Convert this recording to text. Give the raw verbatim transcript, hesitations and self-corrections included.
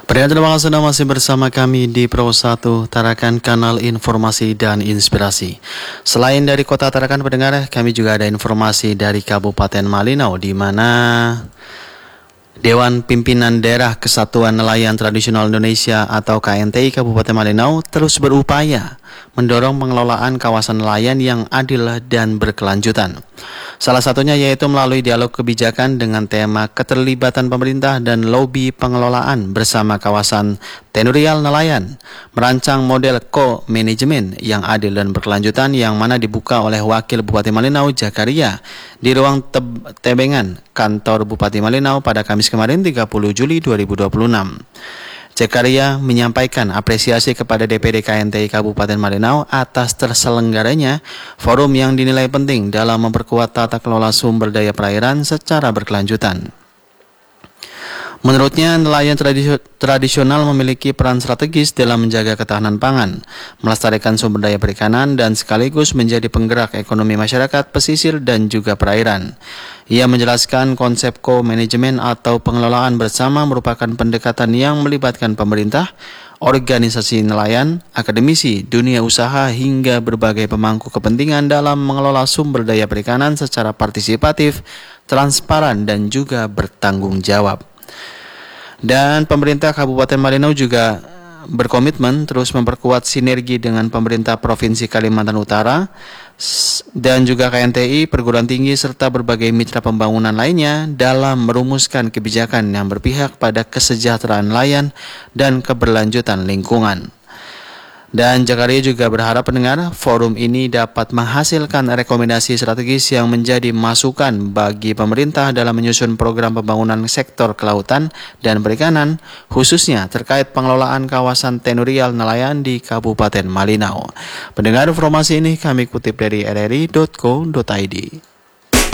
Pendengar, terima kasih sudah masih bersama kami di Pro satu Tarakan, kanal informasi dan inspirasi. Selain dari kota Tarakan, pendengar, kami juga ada informasi dari Kabupaten Malinau, di mana Dewan Pimpinan Daerah Kesatuan Nelayan Tradisional Indonesia atau K N T I Kabupaten Malinau terus berupaya mendorong pengelolaan kawasan nelayan yang adil dan berkelanjutan. Salah satunya yaitu melalui dialog kebijakan dengan tema keterlibatan pemerintah dan lobi pengelolaan bersama kawasan tenurial nelayan, merancang model co-management yang adil dan berkelanjutan yang mana dibuka oleh Wakil Bupati Malinau Jakaria di ruang teb- tebengan kantor Bupati Malinau pada Kamis kemarin tiga puluh Juli dua ribu dua puluh enam. Jakaria menyampaikan apresiasi kepada D P D K N T I Kabupaten Malinau atas terselenggaranya forum yang dinilai penting dalam memperkuat tata kelola sumber daya perairan secara berkelanjutan. Menurutnya, nelayan tradisional memiliki peran strategis dalam menjaga ketahanan pangan, melestarikan sumber daya perikanan, dan sekaligus menjadi penggerak ekonomi masyarakat pesisir dan juga perairan. Ia menjelaskan konsep co-management atau pengelolaan bersama merupakan pendekatan yang melibatkan pemerintah, organisasi nelayan, akademisi, dunia usaha, hingga berbagai pemangku kepentingan dalam mengelola sumber daya perikanan secara partisipatif, transparan, dan juga bertanggung jawab. Dan pemerintah Kabupaten Malinau juga berkomitmen terus memperkuat sinergi dengan pemerintah Provinsi Kalimantan Utara dan juga K N T I, perguruan tinggi, serta berbagai mitra pembangunan lainnya dalam merumuskan kebijakan yang berpihak pada kesejahteraan nelayan dan keberlanjutan lingkungan. Dan Jakaria juga berharap pendengar forum ini dapat menghasilkan rekomendasi strategis yang menjadi masukan bagi pemerintah dalam menyusun program pembangunan sektor kelautan dan perikanan, khususnya terkait pengelolaan kawasan tenurial nelayan di Kabupaten Malinau. Pendengar, informasi ini kami kutip dari r r i titik co titik i d.